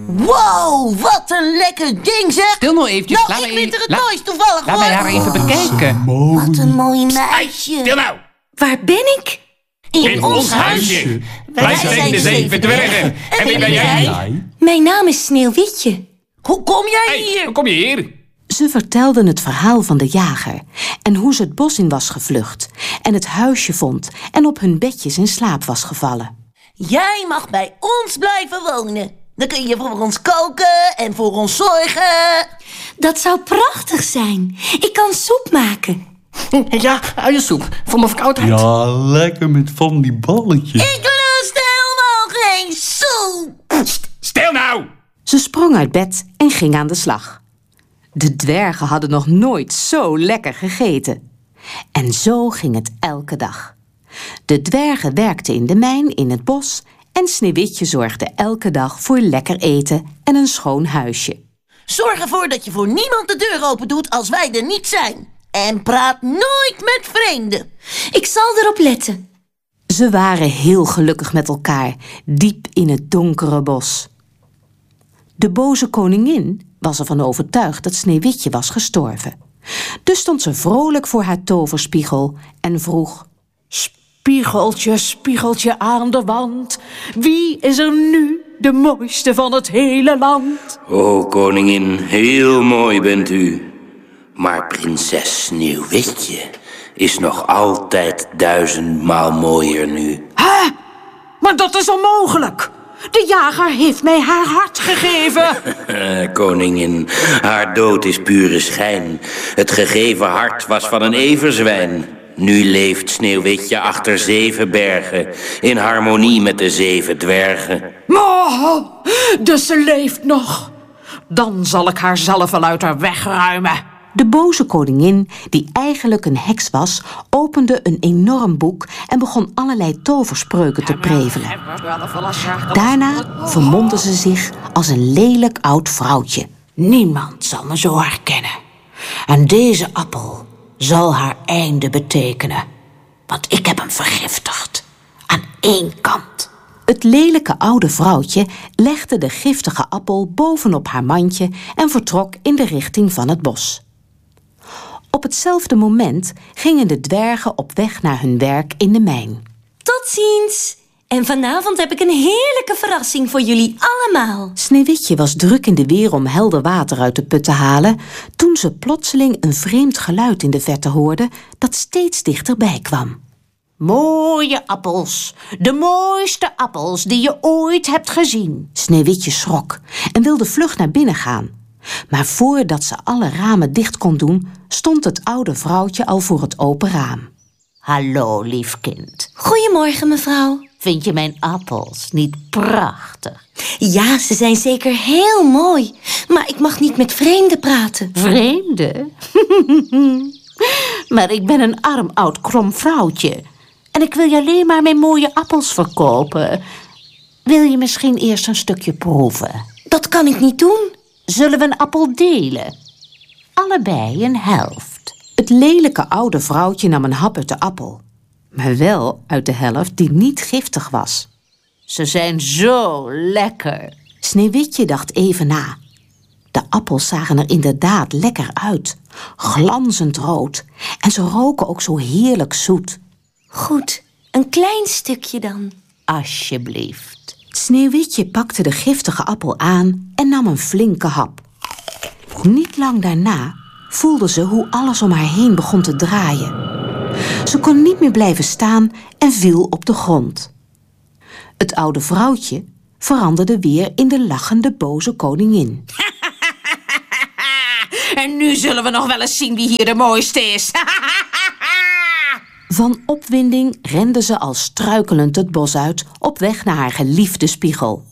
Wow, wat een lekker ding zeg. Stil nou eventjes. Nou, ik vind er het mooist toevallig. Laat mij haar even bekijken. Wat een mooi meisje. Stil nou. Waar ben ik? In ons huisje. Wij zijn de 7 dwergen. En wie ben jij? Mijn naam is Sneeuwwitje. Hoe kom jij hier? Hoe kom je hier? Ze vertelden het verhaal van de jager en hoe ze het bos in was gevlucht en het huisje vond en op hun bedjes in slaap was gevallen. Jij mag bij ons blijven wonen. Dan kun je voor ons koken en voor ons zorgen. Dat zou prachtig zijn. Ik kan soep maken. Ja, uiensoep. Voor mijn verkoudheid. Ja, lekker met van die balletjes. Ik lust helemaal geen soep. Stil nou. Ze sprong uit bed en ging aan de slag. De dwergen hadden nog nooit zo lekker gegeten. En zo ging het elke dag. De dwergen werkten in de mijn in het bos en Sneeuwwitje zorgde elke dag voor lekker eten en een schoon huisje. Zorg ervoor dat je voor niemand de deur open doet als wij er niet zijn. En praat nooit met vreemden. Ik zal erop letten. Ze waren heel gelukkig met elkaar, diep in het donkere bos. De boze koningin was ervan overtuigd dat Sneeuwwitje was gestorven. Dus stond ze vrolijk voor haar toverspiegel en vroeg: Spiegeltje, spiegeltje aan de wand, wie is er nu de mooiste van het hele land? O koningin, heel mooi bent u. Maar prinses Sneeuwwitje is nog altijd 1000-maal mooier nu. Hè? Maar dat is onmogelijk. De jager heeft mij haar hart gegeven. Koningin, haar dood is pure schijn. Het gegeven hart was van een everzwijn. Nu leeft Sneeuwwitje achter 7 bergen, in harmonie met de 7 dwergen. Oh, dus ze leeft nog. Dan zal ik haar zelf wel uit haar weg ruimen. De boze koningin, die eigenlijk een heks was, opende een enorm boek en begon allerlei toverspreuken te prevelen. Daarna vermomde ze zich als een lelijk oud vrouwtje. Niemand zal me zo herkennen. En deze appel zal haar einde betekenen. Want ik heb hem vergiftigd. Aan 1 kant. Het lelijke oude vrouwtje legde de giftige appel bovenop haar mandje en vertrok in de richting van het bos. Op hetzelfde moment gingen de dwergen op weg naar hun werk in de mijn. Tot ziens. En vanavond heb ik een heerlijke verrassing voor jullie allemaal. Sneeuwwitje was druk in de weer om helder water uit de put te halen, toen ze plotseling een vreemd geluid in de verte hoorde dat steeds dichterbij kwam. Mooie appels. De mooiste appels die je ooit hebt gezien. Sneeuwwitje schrok en wilde vlug naar binnen gaan. Maar voordat ze alle ramen dicht kon doen, stond het oude vrouwtje al voor het open raam. Hallo, lief kind. Goedemorgen, mevrouw. Vind je mijn appels niet prachtig? Ja, ze zijn zeker heel mooi. Maar ik mag niet met vreemden praten. Vreemde? Maar ik ben een arm oud krom vrouwtje. En ik wil je alleen maar mijn mooie appels verkopen. Wil je misschien eerst een stukje proeven? Dat kan ik niet doen. Zullen we een appel delen? Allebei een helft. Het lelijke oude vrouwtje nam een hap uit de appel. Maar wel uit de helft die niet giftig was. Ze zijn zo lekker. Sneeuwwitje dacht even na. De appels zagen er inderdaad lekker uit. Glanzend rood. En ze roken ook zo heerlijk zoet. Goed, een klein stukje dan. Alsjeblieft. Sneeuwwitje pakte de giftige appel aan en nam een flinke hap. Niet lang daarna voelde ze hoe alles om haar heen begon te draaien. Ze kon niet meer blijven staan en viel op de grond. Het oude vrouwtje veranderde weer in de lachende boze koningin. En nu zullen we nog wel eens zien wie hier de mooiste is. Van opwinding rende ze al struikelend het bos uit op weg naar haar geliefde spiegel.